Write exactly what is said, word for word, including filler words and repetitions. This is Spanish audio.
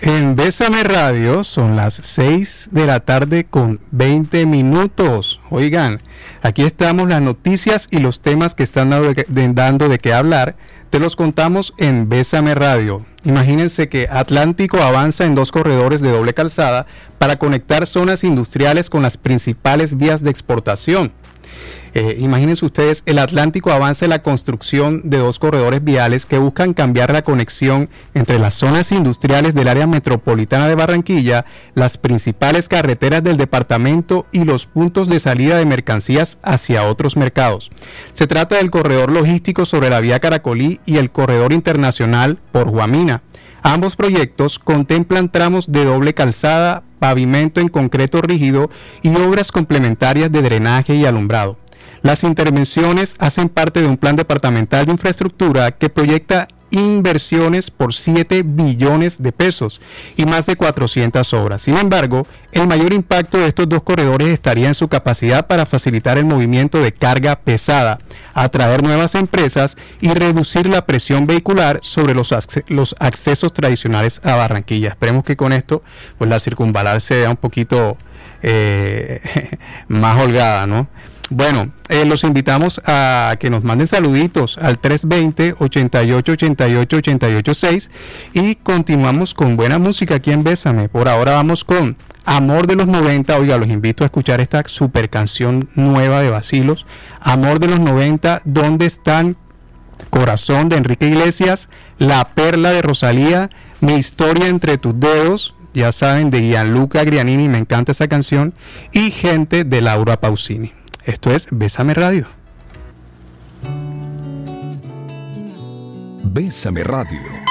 En Bésame Radio son las seis de la tarde con veinte minutos. Oigan, aquí estamos las noticias y los temas que están dando de, de, dando de qué hablar. Te los contamos en Bésame Radio. Imagínense que Atlántico avanza en dos corredores de doble calzada para conectar zonas industriales con las principales vías de exportación. Eh, imagínense ustedes, el Atlántico avanza en la construcción de dos corredores viales que buscan cambiar la conexión entre las zonas industriales del área metropolitana de Barranquilla, las principales carreteras del departamento y los puntos de salida de mercancías hacia otros mercados. Se trata del corredor logístico sobre la vía Caracolí y el corredor internacional por Guamina. Ambos proyectos contemplan tramos de doble calzada, pavimento en concreto rígido y obras complementarias de drenaje y alumbrado. Las intervenciones hacen parte de un plan departamental de infraestructura que proyecta inversiones por siete billones de pesos y más de cuatrocientas obras. Sin embargo, el mayor impacto de estos dos corredores estaría en su capacidad para facilitar el movimiento de carga pesada, atraer nuevas empresas y reducir la presión vehicular sobre los, acce- los accesos tradicionales a Barranquilla. Esperemos que con esto pues la circunvalar sea un poquito eh, más holgada, ¿no? Bueno, eh, los invitamos a que nos manden saluditos al tres dos cero, ocho ocho, ocho ocho, ocho ocho seis y continuamos con buena música aquí en Bésame. Por ahora vamos con Amor de los noventa. Oiga, los invito a escuchar esta super canción nueva de Bacilos, Amor de los noventa, ¿Dónde están? Corazón de Enrique Iglesias, La Perla de Rosalía, Mi historia entre tus dedos, ya saben, de Gianluca Grianini, me encanta esa canción, y Gente de Laura Pausini. Esto es Bésame Radio. Bésame Radio.